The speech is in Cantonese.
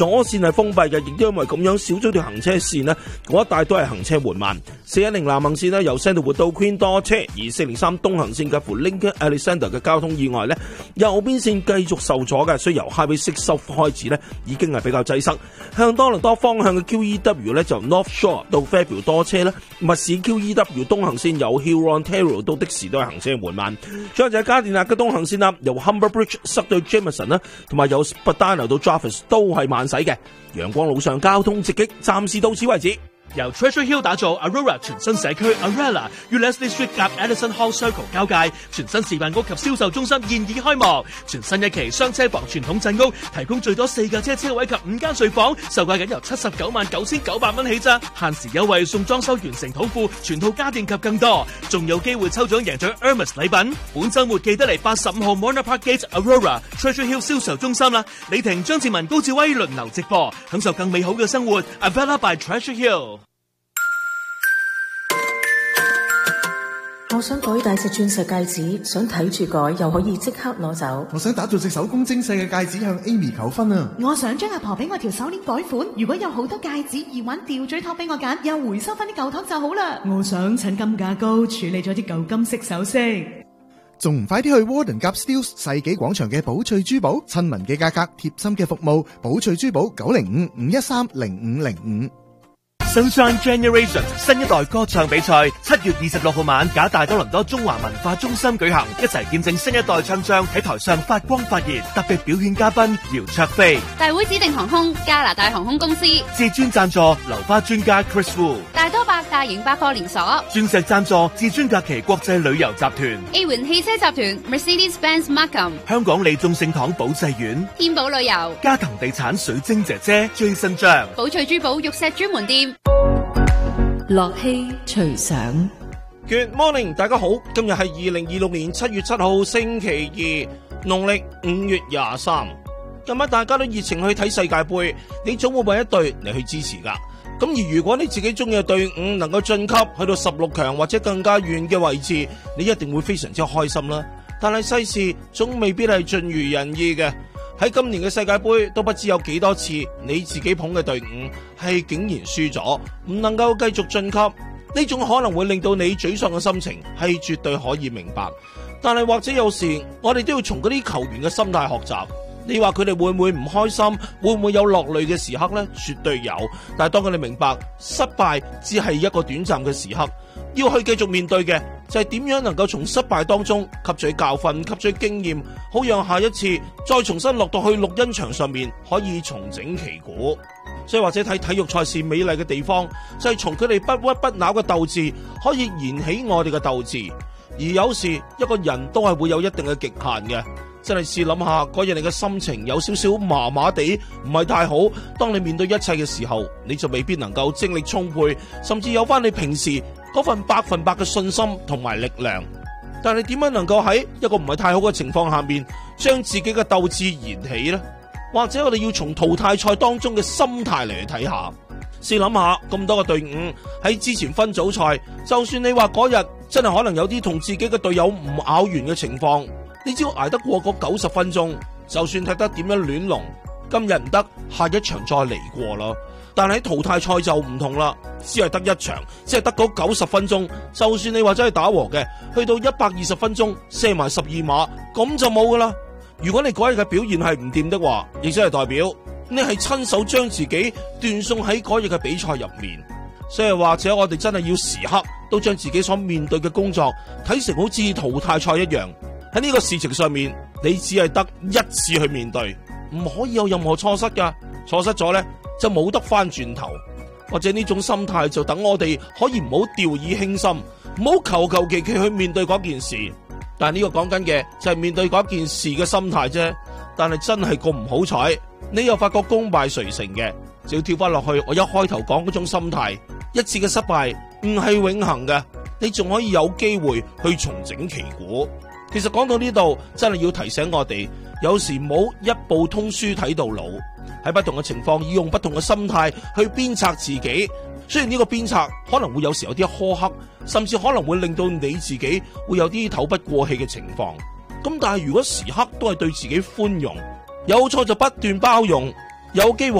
左線係封閉嘅，亦都因為咁樣少咗條行車線呢，嗰一帶都係行車緩慢。410南行線呢，由 Sandalwood 到 Queen 多車，而403東行線介乎 Lincoln Alexander 嘅交通意外呢，右邊線繼續受阻嘅，所以由 Highway 6 South 開始呢已經係比較擠塞。向多倫多方向嘅 QEW 呢，就 North Shore 到 Fairview 多車呢，密市 QEW 東行線由 Hurontario 到的士都係行車緩慢。最後就係加電納嘅東行線啦，由 Humber Bridge 塞到 Jameson 啦，同埋由 Spadina 到 Jarvis 都係慢駛嘅。陽光路上交通直擊，暫時到此為止。 由 Treasure Hill 打造 Aurora 全新社區 Arella 與 Leslie Street 夾 Edison Hall Circle 交界，全新示範屋及銷售中心現已開幕。全新一期雙車房傳統鎮屋，提供最多4架車位及5間睡房，售價僅由799900蚊起咋，限時優惠送裝修完成土庫，全套家電及更多，仲有機會抽獎贏取 Hermes 禮品。本週末記得嚟85號 Mona Park Gate Aurora Treasure Hill 銷售中心啦！李婷、張志文、高志威輪流直播，享受更美好嘅生活。Avella by Treasure Hill。 我想改大隻鑽石戒指，想睇住改又可以即刻攞走。 我想打造隻手工精細嘅戒指向 Amy 求婚啊！ 我想將阿婆俾我條手鏈改款，如果有好多戒指而玩吊墜托俾我揀，又回收翻啲舊托就好啦。 我想趁金價高處理咗啲舊金色首飾， 仲唔快啲去 Warden 夾 Steeles 世紀廣場嘅寶翠珠寶，親民嘅價格，貼心嘅服務，寶翠珠寶905-513-0505。 Sunshine Generation 新一代歌唱比賽7月26號晚，假大多倫多中華文化中心舉行，一齊見證新一代唱將喺台上發光發熱。特別表演嘉賓姚焯菲， 大會指定航空加拿大航空公司， 至尊贊助流花專家 Chris Wu， 大多百大型百貨連鎖， 鑽石贊助至尊假期國際旅遊集團， A 環汽車集團 Mercedes-Benz Markham， 香港利眾聖堂保濟苑， 天寶旅遊， 嘉騰地產水晶姐姐 Jason 張， 寶翠珠寶玉石專門店。 樂器隨想 Good morning， 大家好，今日係2026年7月7號星期二，農曆5月23。今日大家都熱情去睇世界盃，你總會為一隊嚟去支持噶。咁而如果你自己中意嘅隊伍能夠晉級去到16強或者更加遠嘅位置，你一定會非常之開心啦。但係世事總未必係盡如人意嘅。喺今年嘅世界盃都不知有幾多次你自己捧嘅隊伍係竟然輸咗，唔能夠繼續晉級，呢種可能會令到你沮喪嘅心情係絕對可以明白。但係或者有時我哋都要從嗰啲球員嘅心態學習。你話佢哋會唔會唔開心，會唔會有落淚嘅時刻呢？絕對有。但係當佢哋明白失敗只係一個短暫嘅時刻，要去繼續面對嘅就係點樣能夠從失敗當中吸取教訓、吸取經驗，好讓下一次再重新落到去錄音場上面可以重整旗鼓。所以或者睇體育賽事美麗嘅地方，就係從佢哋不屈不撓嘅鬥志可以燃起我哋嘅鬥志。而有時一個人都係會有一定嘅極限嘅。真係試諗下，嗰日你嘅心情有少少麻麻地，唔係太好。當你面對一切嘅時候，你就未必能夠精力充沛，甚至有翻你平時嗰份100%嘅信心同埋力量。但係點樣能夠喺一個唔係太好嘅情況下面，將自己嘅鬥志燃起呢？或者我哋要從淘汰賽當中嘅心態嚟去睇下。試諗下，咁多個隊伍喺之前分組賽，就算你話嗰日真係可能有啲同自己嘅隊友唔咬完嘅情況，你只要捱得過嗰90分鐘，就算踢得點樣亂龍，今日唔得，下一場再嚟過啦。但係喺淘汰賽就唔同啦，只係得一場，只係得嗰90分鐘，就算你話真係打和嘅，去到120分鐘射埋12碼，咁就冇噶啦。如果你嗰日嘅表現係唔掂的話，亦即係代表你係親手將自己斷送喺嗰日嘅比賽入面。所以或者我哋真係要時刻都將自己所面對嘅工作睇成好似淘汰賽一樣。喺呢個事情上面，你只係得一次去面對，唔可以有任何錯失噶。錯失咗呢，就冇得翻轉頭。或者呢種心態就等我哋可以唔好掉以輕心，唔好求求其其去面對嗰件事。但係呢個講緊嘅就係面對嗰件事嘅心態啫。但係真係咁唔好彩，你又發覺功敗垂成嘅，就要跳翻落去我一開頭講嗰種心態。一次嘅失敗唔係永恆嘅，你仲可以有機會去重整旗鼓。其實講到呢度，真係要提醒我哋，有時冇一步通書睇到老，喺不同嘅情況要用不同嘅心態去鞭策自己。雖然呢個鞭策可能會有時有啲苛刻，甚至可能會令到你自己會有啲透不過氣嘅情況。咁但係如果時刻都係對自己寬容，有錯就不斷包容，有機會